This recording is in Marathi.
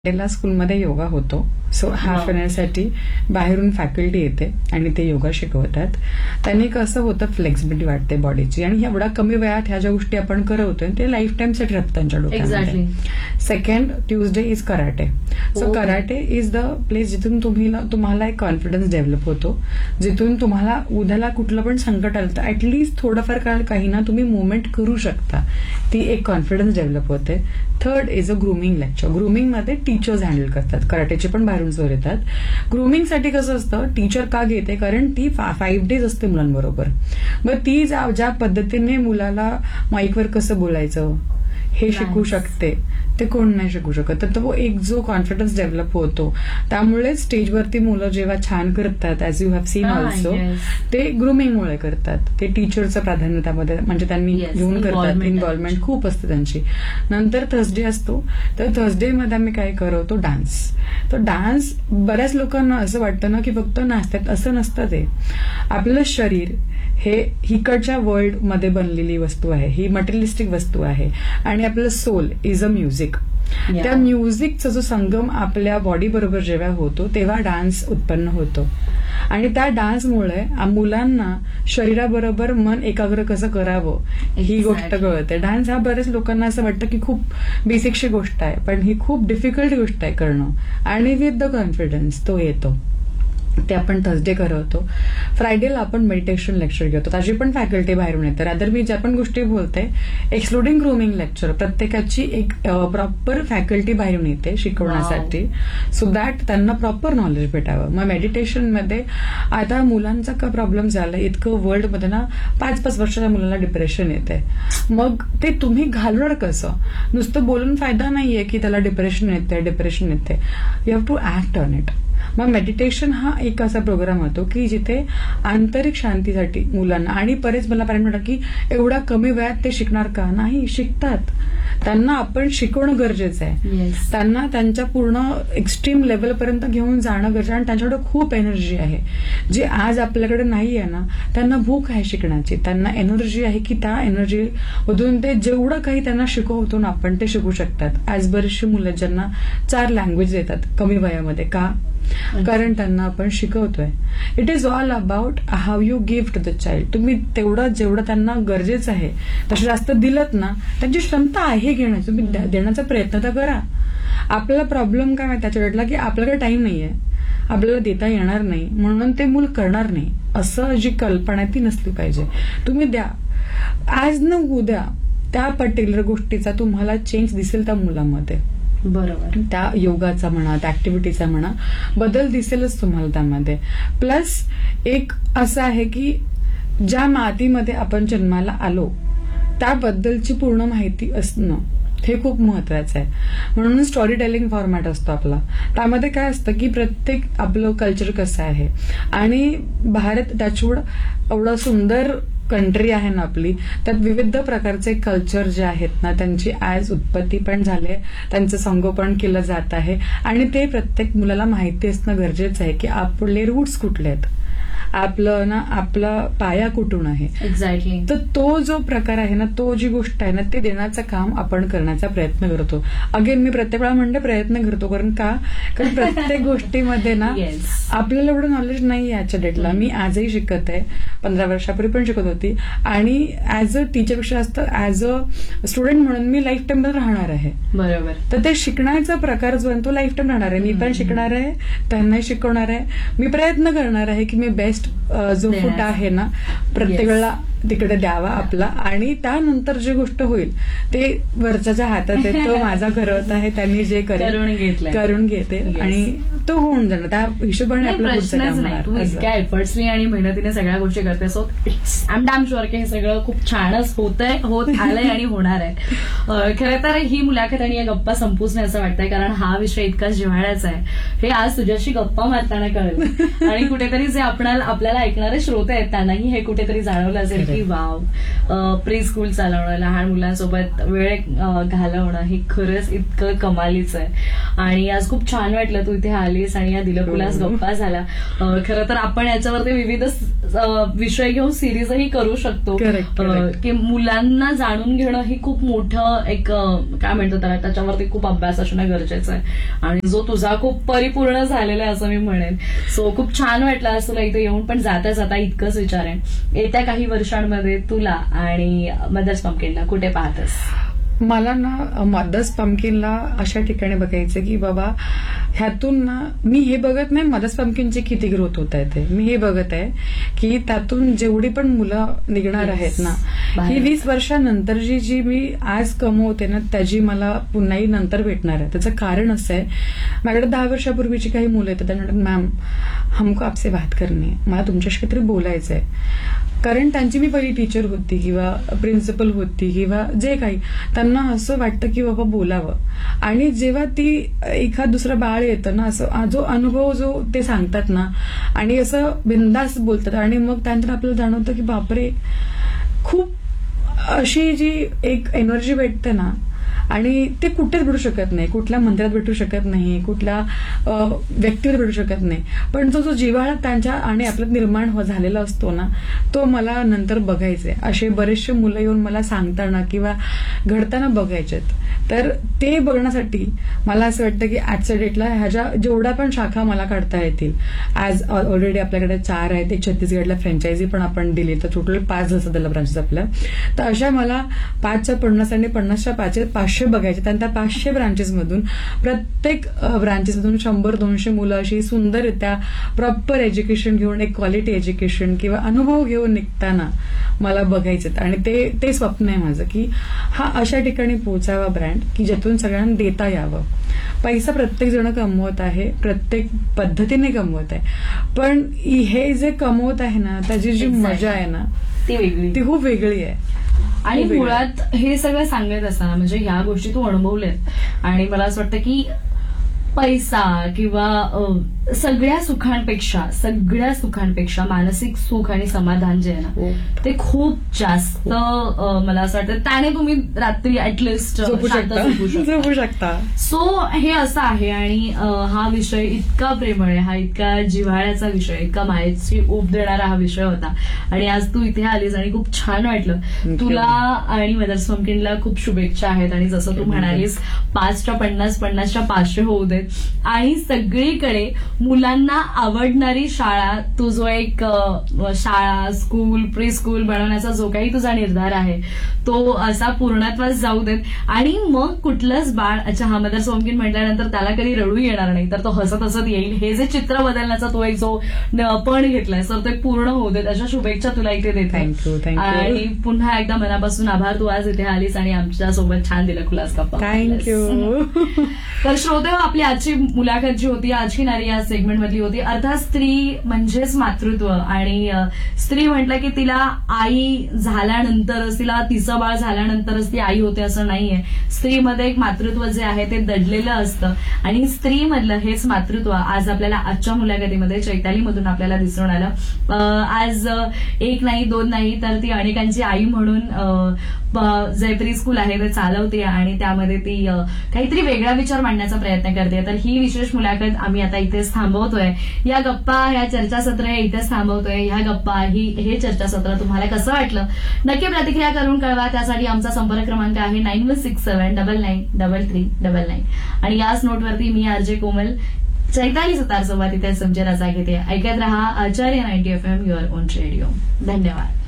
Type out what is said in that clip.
ला स्कूलमध्ये योगा होतो. सो हाफ एन साठी बाहेरून फॅकल्टी येते आणि ते योगा शिकवतात. त्यांनी कसं होतं, फ्लेक्सिबिलिटी वाटते बॉडीची, आणि एवढा कमी वयात ह्या ज्या गोष्टी आपण करवतोय ते लाईफ टाइम साठी राहतात त्यांच्या डोक्यामध्ये. Second Tuesday is karate. So karate is the place जिथून तुम्हाला एक कॉन्फिडन्स डेव्हलप होतो, जिथून तुम्हाला उद्याला कुठलं पण संकट आलं तर ऍटलीस्ट थोडंफार काळ काही ना तुम्ही मुवमेंट करू शकता. ती एक कॉन्फिडन्स डेव्हलप होते. Third is a grooming lecture. ग्रूमिंगमध्ये teachers handle करतात. कराटेचे पण बाहेरून सर येतात. ग्रूमिंगसाठी कसं असतं, टीचर का घेते, कारण ती 5 days असते मुलांबरोबर. मग ती ज्या पद्धतीने मुलाला माईकवर कसं बोलायचं हे शिकू शकते, ते कोण नाही शिकू शकत. तर तो एक जो कॉन्फिडन्स डेव्हलप होतो, त्यामुळे स्टेजवरती मुलं जेव्हा छान करतात, as you have seen also, ते ग्रूमिंगमुळे करतात. ते टीचरचं प्राधान्य त्यामध्ये, म्हणजे त्यांनी घेऊन करतात. इन्व्हॉल्वमेंट खूप असते त्यांची. नंतर थर्सडे असतो, तर थर्सडेमध्ये आम्ही काय करवतो, डान्स. तर डान्स बऱ्याच लोकांना असं वाटतं ना की फक्त नाचतात, असं नसतं. ते आपलं शरीर हे इकडच्या वर्ल्ड मध्ये बनलेली वस्तू आहे, ही मटेरियलिस्टिक वस्तू आहे, आणि आपलं सोल इज अ म्युझिक. त्या म्युझिकचा जो संगम आपल्या बॉडी बरोबर जेव्हा होतो तेव्हा डान्स उत्पन्न होतो. आणि त्या डान्समुळे मुलांना शरीराबरोबर मन एकाग्र कसं करावं ही गोष्ट कळते. डान्स हा बऱ्याच लोकांना असं वाटतं की खूप बेसिकशी गोष्ट आहे, पण ही खूप डिफिकल्ट गोष्ट आहे करणं, आणि विथ द कॉन्फिडन्स तो येतो. ते आपण थर्सडे करवतो. फ्रायडेला आपण मेडिटेशन लेक्चर घेतो. त्याची पण फॅकल्टी बाहेरून येते. रादर मी ज्या पण गोष्टी बोलते, एक्सक्लुडिंग ग्रूमिंग लेक्चर, प्रत्येकाची एक प्रॉपर फॅकल्टी बाहेरून येते शिकवण्यासाठी, सो दॅट त्यांना प्रॉपर नॉलेज भेटावं. मग मेडिटेशनमध्ये आता मुलांचा का प्रॉब्लेम झाला, इतकं वर्ल्डमध्ये ना 5-5 वर्षाच्या मुलांना डिप्रेशन येते. मग ते तुम्ही घालवणार कसं? नुसतं बोलून फायदा नाहीये की त्याला डिप्रेशन येते. You have to act on it. मग मेडिटेशन हा एक असा प्रोग्राम होतो की जिथे आंतरिक शांतीसाठी मुलांना, आणि बरेच मला पॅरेंट म्हणतात की एवढा कमी वयात ते शिकणार का? नाही, शिकतात. त्यांना आपण शिकवणं गरजेचं आहे. त्यांना त्यांच्या पूर्ण एक्स्ट्रीम लेवलपर्यंत घेऊन जाणं गरजेचं, आणि त्यांच्याकडे खूप एनर्जी आहे जी आज आपल्याकडे नाही आहे ना. त्यांना भूक आहे शिकण्याची, त्यांना एनर्जी आहे की त्या एनर्जी मधून ते जेवढं काही त्यांना शिकवतो ना आपण ते शिकू शकतात. आज बरीचशी मुलं ज्यांना 4 लँग्वेज येतात कमी वयामध्ये, का? कारण त्यांना आपण शिकवतोय. It is all about how you give to the child. तुम्ही तेवढं जेवढं त्यांना गरजेचं आहे तसं जास्त दिलत ना, त्यांची क्षमता आहे घेण्याची, तुम्ही देण्याचा प्रयत्न तर करा. आपला प्रॉब्लेम काय माहिती त्याच्याकडला, की आपल्याकडे टाइम नाहीये, आपल्याला देता येणार नाही म्हणून ते मूल करणार नाही, असं जी कल्पना ती नसली पाहिजे. तुम्ही द्या, आज न उद्या त्या पर्टिक्युलर गोष्टीचा तुम्हाला चेंज दिसेल त्या मुलामध्ये. बरोबर. त्या योगाचा म्हणा, त्या ऍक्टिव्हिटीचा म्हणा, बदल दिसेलच तुम्हाला त्यामध्ये. प्लस एक असं आहे की ज्या मातीमध्ये आपण जन्माला आलो त्याबद्दलची पूर्ण माहिती असणं हे खूप महत्वाचं आहे. म्हणून स्टोरी टेलिंग फॉर्मॅट असतो आपला. त्यामध्ये काय असतं की प्रत्येक आपलं कल्चर कसं आहे, आणि भारत त्याच्यावर एवढं सुंदर कंट्री आहे ना आपली, त्यात विविध प्रकारचे कल्चर जे आहेत ना त्यांची आज उत्पत्ती पण झाली, त्यांचं संगोपन केलं जात आहे, आणि ते प्रत्येक मुलाला माहिती असणं गरजेचं आहे की आपले रूट्स कुठले आहेत, आपला पाया कुठून आहे. एक्झॅक्टली. तर तो जो प्रकार आहे ना, तो जी गोष्ट आहे ना, ते देण्याचं काम आपण करण्याचा प्रयत्न करतो. अगेन मी प्रत्येक वेळा म्हणते प्रयत्न करतो, कारण प्रत्येक गोष्टीमध्ये ना आपल्याला एवढं नॉलेज नाही आजच्या डेटला. मी आजही शिकत आहे, 15 वर्षापूर्वी पण शिकत होती, आणि ऍज अ टीचरपेक्षा असतं ऍज अ स्टुडंट म्हणून मी लाईफ टाइम राहणार आहे. बरोबर. तर ते शिकण्याचा प्रकार जो आहे तो लाईफ टाइम राहणार आहे. मी पण शिकणार आहे, त्यांनाही शिकवणार आहे. मी प्रयत्न करणार आहे की मी बेस्ट जो फूट आहे ना प्रत्येकाला तिकडे द्यावा आपला, आणि त्यानंतर जी गोष्ट होईल ते वरच्या हातात आहे. तो माझा करवत आहे, त्यांनी जे करून घेते आणि तो होऊन जाणार. त्या हिशोबाने आपलं प्रश्नच नाही. तू इतक्या एफर्ट्सनी आणि मेहनतीने सगळ्या गोष्टी करते, so I am damn sure की हे सगळं खूप छानच होत आलंय आणि होणार आहे. खरं तर ही मुलाखत आणि या गप्पा संपूच नाही असं वाटतंय, कारण हा विषय इतका जिव्हाळ्याचा आहे हे आज तुझ्याशी गप्पा मारताना कळलं, आणि कुठेतरी जे आपल्याला ऐकणारे श्रोते आहेत त्यांनाही हे कुठेतरी जाणवलं असेल की वाव, प्री स्कूल चालवणं, लहान मुलांसोबत वेळ घालवणं हे खरंच इतकं कमालीच आहे. आणि आज खूप छान वाटलं तू इथे आलीस आणि या दिलखुलास गप्पा झाला. खरं तर आपण याच्यावरती विविध विषय घेऊन सिरीजही करू शकतो. की मुलांना जाणून घेणं ही खूप मोठं एक काय म्हणतो त्याच्यावरती खूप अभ्यास असणं गरजेचं आहे, आणि जो तुझा खूप परिपूर्ण झालेला आहे असं मी म्हणेन. सो खूप छान वाटलं आज तुला इथे येऊन. पण जाता जाता इतकंच विचारेन, येत्या काही वर्षांमध्ये तुला आणि मदर्स पंपकिनला कुठे पाहतेस? मला ना मदर्स पंपकिनला अशा ठिकाणी बघायचं की बाबा ह्यातून ना मी हे बघत नाही मदर्स पंपकिनची किती ग्रोथ होत आहे ते, मी हे बघत आहे की त्यातून जेवढी पण मुलं निघणार आहेत ना, ही 20 वर्षानंतर जी मी आज कमवते ना त्याची मला पुन्हाही नंतर भेटणार आहे. त्याचं कारण असं आहे, माझ्याकडे 10 वर्षापूर्वीची काही मुलं येतात, त्यांना मॅम हमको आपसे बात करनी है, मला तुमच्याशी काहीतरी बोलायचं आहे. कारण त्यांची मी पहिली टीचर होती किंवा प्रिन्सिपल होती किंवा जे काही, त्यांना असं वाटतं की बाबा बोलावं. आणि जेव्हा ती एखाद दुसरं बाळ येतं ना, असं जो अनुभव जो ते सांगतात ना, आणि असं बिनधास्त बोलतात, आणि मग त्यानंतर आपल्याला जाणवतं की बापरे, खूप अशी जी एक एनर्जी भेटते ना, आणि ते कुठेच भेटू शकत नाही, कुठल्या मंदिरात भेटू शकत नाही, कुठल्या व्यक्तीवर भेटू शकत नाही. पण जो जिव्हाळा त्यांच्या आणि आपल्यात निर्माण झालेला असतो ना, तो मला नंतर बघायचे. असे बरेचसे मुलं येऊन मला सांगताना किंवा घडताना बघायचेत. तर ते बघण्यासाठी मला असं वाटतं की आजच्या डेटला ह्याच्या जेवढ्या पण शाखा मला काढता येतील, आज ऑलरेडी आपल्याकडे 4 आहेत, एक छत्तीसगडला फ्रँचायझी पण आपण दिली, तर टोटल 5 झालं त्याला ब्रांचेस आपल्या. तर अशा मला 5च्या 50 आणि 50च्या 500 बघायचे. आणि त्या 500 ब्रांचेसमधून प्रत्येक ब्रांचेसमधून 100-200 मुलं अशी सुंदररित्या प्रॉपर एज्युकेशन घेऊन, एक क्वालिटी एज्युकेशन किंवा अनुभव घेऊन निघताना मला बघायचं. आणि ते स्वप्न आहे माझं की हा अशा ठिकाणी पोहोचावा ब्रँड की ज्यातून सगळ्यांना देता यावं. पैसा प्रत्येक जण कमवत आहे, प्रत्येक पद्धतीने कमवत आहे, पण हे जे कमवत आहे ना त्याची जी मजा आहे ना ती खूप वेगळी आहे. आणि मुळात हे सगळं सांगत असताना म्हणजे ह्या गोष्टी तू अनुभवल्यात, आणि मला असं वाटतं की पैसा किंवा सगळ्या सुखांपेक्षा मानसिक सुख आणि समाधान जे आहे ना ते खूप जास्त मला असं वाटतं त्याने तुम्ही रात्री ऍटलिस्ट झोपू शकता. सो हे असं आहे. आणि हा विषय इतका प्रेमळ आहे, हा इतका जिव्हाळ्याचा विषय, इतका मायेची ऊब देणारा हा विषय होता. आणि आज तू इथे आलीस आणि खूप छान वाटलं. तुला आणि मदर्स पंपकिनला खूप शुभेच्छा आहेत. आणि जसं तू म्हणालीस 5च्या 50, 50च्या 500 होऊ देत, आणि सगळीकडे मुलांना आवडणारी शाळा, तू जो एक शाळा, स्कूल, प्री स्कूल बनवण्याचा जो काही तुझा निर्धार आहे तो असा पूर्णत्वास जाऊ देत. आणि मग कुठलंच बाळ, अच्छा हा मदर्स पंपकिन म्हटल्यानंतर त्याला कधी रडू येणार नाही, तर तो हसत हसत येईल. हे जे चित्र बदलण्याचा तो एक जो पण घेतलाय तर ते पूर्ण होऊ देत, अशा शुभेच्छा तुला इथे देते. आणि पुन्हा एकदा मनापासून आभार, तू आज इथे आलीस आणि आमच्यासोबत छान दिलखुलास गप्पा. थँक्यू. तर श्रोते, आपली आजची मुलाखत जी होती, आजची नारी या सेगमेंट मधली होती. अर्थात स्त्री म्हणजेच मातृत्व, आणि स्त्री म्हटलं की तिला आई झाल्यानंतरच, तिला तिचं बाळ झाल्यानंतरच ती आई होते असं नाहीये. स्त्रीमध्ये एक मातृत्व जे आहे ते दडलेलं असतं, आणि स्त्रीमधलं हेच मातृत्व आज आपल्याला आजच्या मुलाखतीमध्ये चैतालीमधून आपल्याला दिसून आलं. आज 1 नाही 2 नाही तर ती अनेकांची आई म्हणून जे प्री स्कूल आहे ते चालवते, आणि त्यामध्ये ती काहीतरी वेगळा विचार मांडण्याचा प्रयत्न करते. तर ही विशेष मुलाखत आम्ही आता इथेच थांबवतोय. या गप्पा, या चर्चासत्र हे इथेच थांबवतोय. ह्या गप्पा, हे चर्चासत्र तुम्हाला कसं वाटलं नक्की प्रतिक्रिया करून कळवा. त्यासाठी आमचा संपर्क क्रमांक आहे 9167993399. आणि याच नोटवरती मी आरजे कोमल चैताली सुतार सोबत इथे तुमची रजा घेते. ऐकत रहा आचार्य 90 FM युअर ओन रेडिओ. धन्यवाद.